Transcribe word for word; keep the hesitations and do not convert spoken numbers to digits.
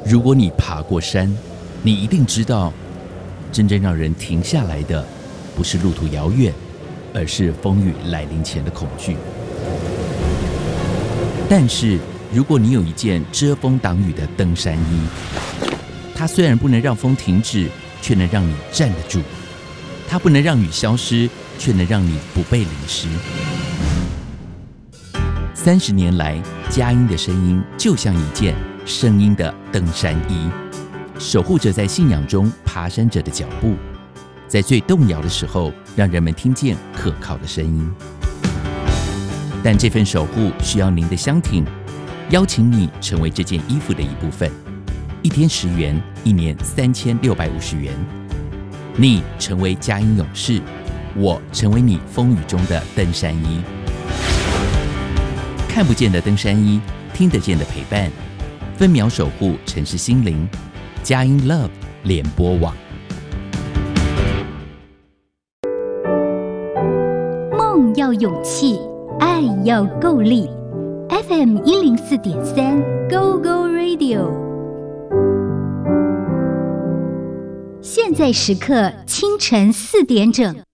如果你爬过山，你一定知道，真正让人停下来的，不是路途遥远，而是风雨来临前的恐惧。但是，如果你有一件遮风挡雨的登山衣，它虽然不能让风停止，却能让你站得住；它不能让雨消失，却能让你不被淋湿。三十年来，佳音的声音就像一件声音的登山衣，守护着在信仰中爬山者的脚步，在最动摇的时候，让人们听见可靠的声音。但这份守护需要您的相挺，邀请你成为这件衣服的一部分。一天十元，一年三千六百五十元。你成为佳音勇士，我成为你风雨中的登山衣。看不见的登山衣，听得见的陪伴，分秒守护城市心灵。佳音 Love 联播网。 梦要勇气，爱要够力。F M 一零四点三 Go Go Radio。现在时刻清晨四点整。